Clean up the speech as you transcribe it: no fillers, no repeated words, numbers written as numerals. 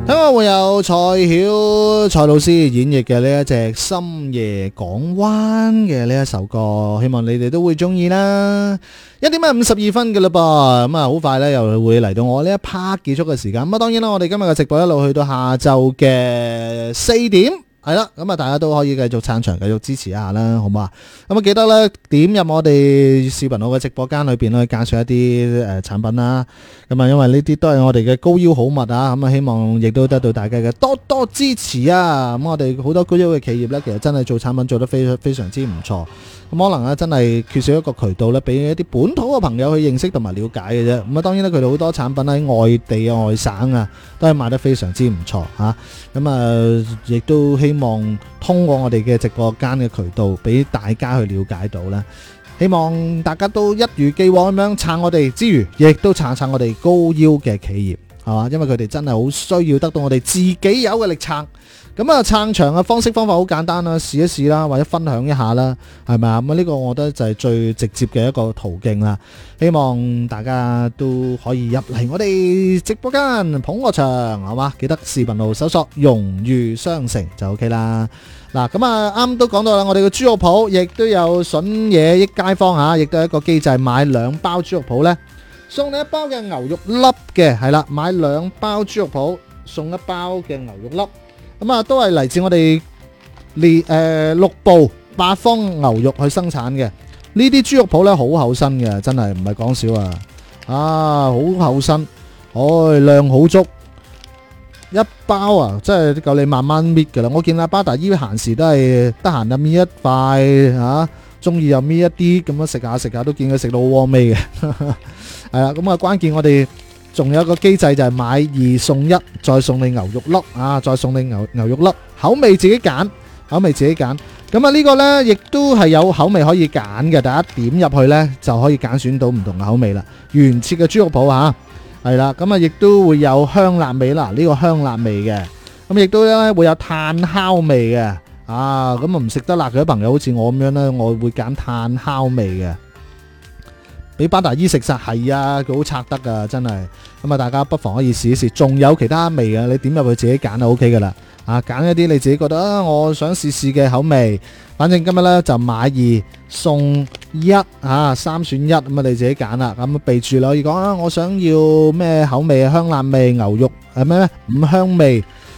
聽我會有蔡曉蔡老師演繹嘅呢一隻深夜港灣嘅呢一首歌，希望你哋都會中意啦。1:52嘅啦噃，咁啊好快咧又會嚟到我呢一 part 結束嘅時間。咁啊當然啦，我哋今日嘅直播一路去到下晝嘅4點。係啦，咁啊，大家都可以繼續撐場，繼續支持一下啦，好嘛？咁啊，記得咧點入我哋視頻號嘅直播間裏邊去介紹一啲產品啦。咁啊，因為呢啲都係我哋嘅高腰好物啊，咁啊，希望亦都得到大家嘅多多支持啊。咁我哋好多高腰嘅企業咧，其實真係做產品做得非常之唔錯。咁可能咧真係缺少一個渠道咧，俾一啲本土嘅朋友去認識同埋了解嘅啫。咁啊，當然咧佢哋好多產品喺外地啊、外省啊，都係賣得非常之唔錯嚇。咁啊，亦都希望通過我哋嘅直播間嘅渠道，俾大家去了解到啦。希望大家都一如既往咁樣撐我哋之餘，亦都撐我哋高腰嘅企業，係嘛？因為佢哋真係好需要得到我哋自己有嘅力撐。咁啊，撐場嘅方法好簡單啦，試一試啦，或者分享一下啦，係咪啊？咁呢個我覺得就係最直接嘅一個途徑啦。希望大家都可以入嚟我哋直播間捧個場，係嘛？記得視頻號搜索榮譽商城就 OK 啦。嗱，咁啊啱都講到啦，我哋嘅豬肉鋪亦都有筍嘢益街坊嚇，亦都係一個機制，買2包豬肉鋪呢，送你1包嘅牛肉粒嘅，係啦，買2包豬肉鋪送1包嘅牛肉粒。咁啊，都係嚟自我哋6部八方牛肉去生產嘅。呢啲豬肉鋪咧好厚身嘅，真係唔係講笑啊！啊，好厚身，量好足，一包啊，真係夠你慢慢搣噶啦。我見阿巴達姨閒時都係得閒就搣一塊嚇，中意又搣一啲咁樣食下都見佢食到好旺味嘅。係啦，咁啊關鍵我哋仲有一個機制就係買2送1，再送你牛肉粒啊，再送你牛肉粒，口味自己揀。咁啊呢個呢亦都係有口味可以揀嘅，大家點入去呢就可以揀選到唔同嘅口味啦。原切嘅豬肉鋪嚇，係啦，咁啊亦都會有香辣味啦，呢個香辣味嘅，咁亦都咧會有炭烤味嘅，啊咁啊唔食得辣嘅朋友好似我咁樣呢，我會揀炭烤味嘅。俾巴達姨食晒，係啊，佢好拆得噶，真係。咁啊，大家不妨可以試一試，仲有其他味嘅，你點入去自己揀就 OK 噶啦。啊，揀一啲你自己覺得我想試試嘅口味。反正今日呢就買2送1啊，3選1咁啊，你自己揀啦。咁備註可以講啊，我想要咩口味，香辣味、牛肉咩五香味